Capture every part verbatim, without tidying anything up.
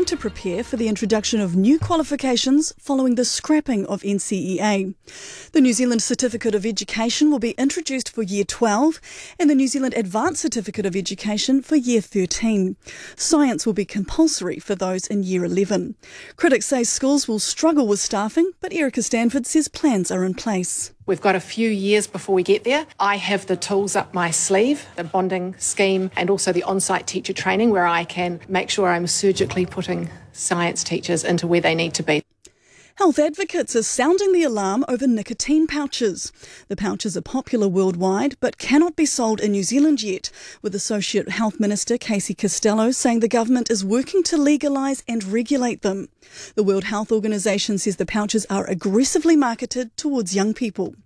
starting to prepare for the introduction of new qualifications following the scrapping of N C E A. The New Zealand Certificate of Education will be introduced for Year twelve and the New Zealand Advanced Certificate of Education for Year thirteen. Science will be compulsory for those in Year eleven. Critics say schools will struggle with staffing, but Erica Stanford says plans are in place. We've got a few years before we get there. I have the tools up my sleeve, the bonding scheme and also the on-site teacher training where I can make sure I'm surgically putting science teachers into where they need to be. Health advocates are sounding the alarm over nicotine pouches. The pouches are popular worldwide but cannot be sold in New Zealand yet, with Associate Health Minister Casey Costello saying the government is working to legalise and regulate them. The World Health Organization says the pouches are aggressively marketed towards young people.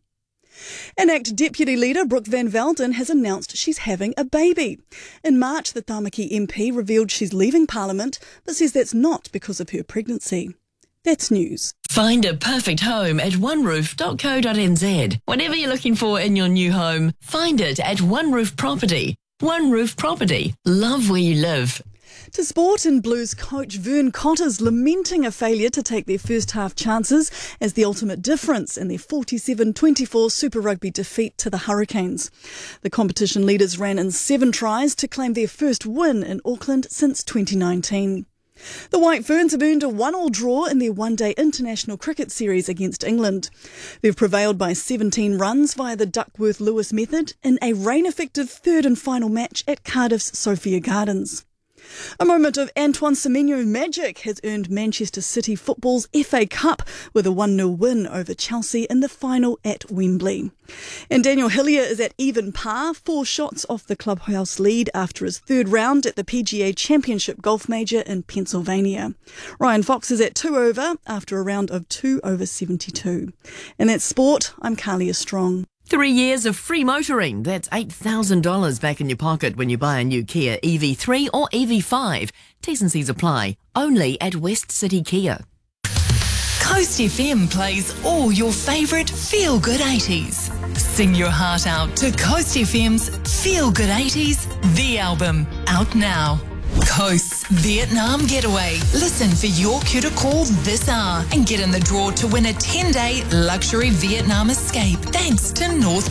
An ACT Deputy Leader, Brooke Van Velden, has announced she's having a baby. In March, the Tāmaki M P revealed she's leaving Parliament, but says that's not because of her pregnancy. That's news. Find a perfect home at one roof dot co dot n z. Whatever you're looking for in your new home, find it at One Roof Property. One Roof Property. Love where you live. To sport, and Blues coach Vern Cotter's lamenting a failure to take their first half chances as the ultimate difference in their forty-seven twenty-four Super Rugby defeat to the Hurricanes. The competition leaders ran in seven tries to claim their first win in Auckland since twenty nineteen. The White Ferns have earned a one-all draw in their one-day international cricket series against England. They've prevailed by seventeen runs via the Duckworth-Lewis method in a rain-affected third and final match at Cardiff's Sophia Gardens. A moment of Antoine Semenyo magic has earned Manchester City Football's F A Cup with a one nil win over Chelsea in the final at Wembley. And Daniel Hillier is at even par, four shots off the clubhouse lead after his third round at the P G A Championship Golf Major in Pennsylvania. Ryan Fox is at two over after a round of two over seventy-two. And that's sport. I'm Carlia Strong. Three years of free motoring. That's eight thousand dollars back in your pocket when you buy a new Kia E V three or E V five. T's and C's apply. Only at West City Kia. Coast F M plays all your favourite feel-good eighties. Sing your heart out to Coast F M's Feel Good eighties, the album, out now. Coast's Vietnam Getaway. Listen for your cue to call this hour and get in the draw to win a ten-day luxury Vietnam escape thanks to North